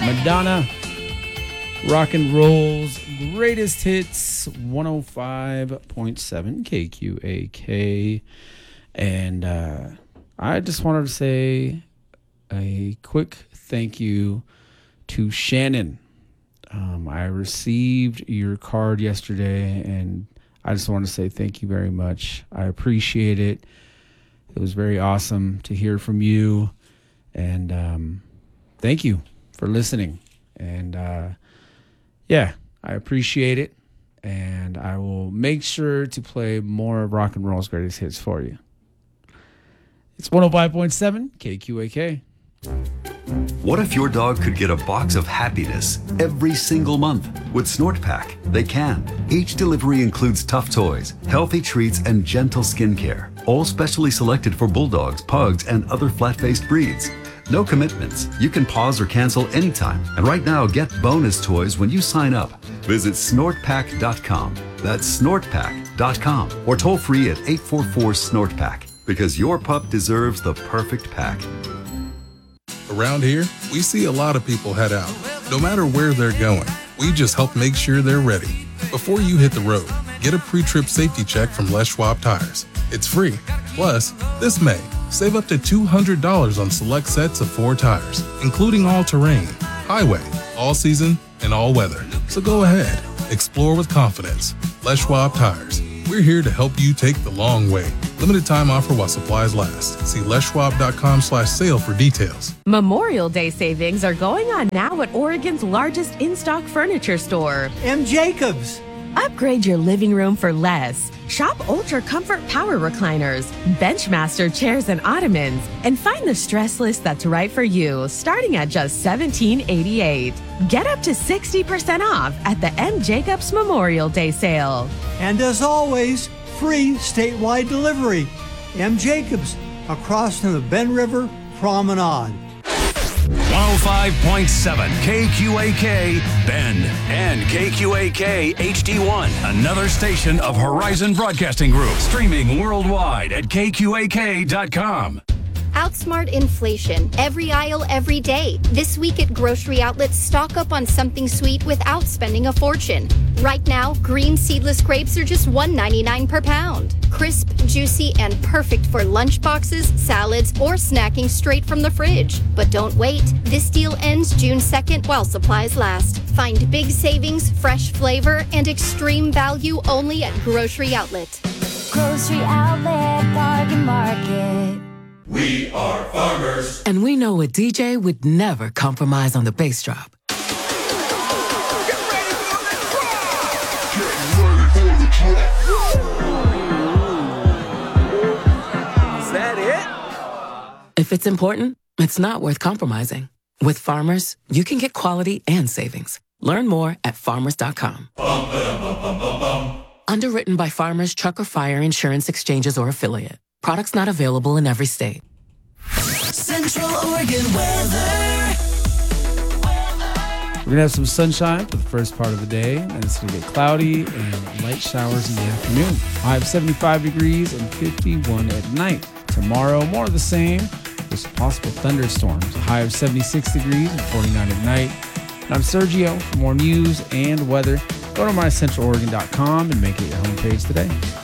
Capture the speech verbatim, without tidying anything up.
Madonna, rock and roll's greatest hits, one oh five point seven K Q A K. And uh, I just wanted to say a quick thank you to Shannon. Um, I received your card yesterday, and I just want to say thank you very much. I appreciate it. It was very awesome to hear from you, and um, thank you for listening. And uh, yeah, I appreciate it, and I will make sure to play more of rock and roll's greatest hits for you. It's one oh five point seven K Q A K. What if your dog could get a box of happiness every single month? With Snort Pack, they can. Each delivery includes tough toys, healthy treats, and gentle skincare, all specially selected for bulldogs, pugs, and other flat-faced breeds. No commitments. You can pause or cancel anytime. And right now, get bonus toys when you sign up. Visit snort pack dot com. That's snort pack dot com. Or toll free at eight four four snort pack. Because your pup deserves the perfect pack. Around here, we see a lot of people head out. No matter where they're going, we just help make sure they're ready. Before you hit the road, get a pre-trip safety check from Les Schwab Tires. It's free. Plus, this May, save up to two hundred dollars on select sets of four tires, including all-terrain, highway, all-season, and all-weather. So go ahead. Explore with confidence. Les Schwab Tires. We're here to help you take the long way. Limited time offer while supplies last. See leschwab.com slash sale for details. Memorial Day savings are going on now at Oregon's largest in-stock furniture store, M. Jacobs. Upgrade your living room for less. Shop Ultra Comfort Power Recliners, Benchmaster chairs and ottomans, and find the stress list that's right for you, starting at just seventeen eighty-eight. Get up to sixty percent off at the M. Jacobs Memorial Day sale. And as always, free statewide delivery. M. Jacobs, across from the Ben River Promenade. one oh five point seven K Q A K Bend and K Q A K H D one, another station of Horizon Broadcasting Group, streaming worldwide at K Q A K dot com. Outsmart inflation. Every aisle, every day. This week at grocery outlets, stock up on something sweet without spending a fortune. Right now, green seedless grapes are just one ninety-nine per pound. Crisp, juicy, and perfect for lunch boxes, salads, or snacking straight from the fridge. But don't wait. This deal ends June second while supplies last. Find big savings, fresh flavor, and extreme value only at Grocery Outlet. Grocery Outlet, Bargain Market. We are farmers. And we know a D J would never compromise on the bass drop. Get ready for the drop! Get ready for the drop! Is that it? If it's important, it's not worth compromising. With Farmers, you can get quality and savings. Learn more at farmers dot com. Bum, ba-dum, bum, bum, bum, bum. Underwritten by Farmers Truck or Fire Insurance Exchanges or Affiliate. Products not available in every state. Central Oregon weather. We're going to have some sunshine for the first part of the day, and it's going to get cloudy and light showers in the afternoon. High of seventy-five degrees and fifty-one at night. Tomorrow, more of the same with some possible thunderstorms. A high of seventy-six degrees and forty-nine at night. And I'm Sergio. For more news and weather, go to my central oregon dot com and make it your homepage today.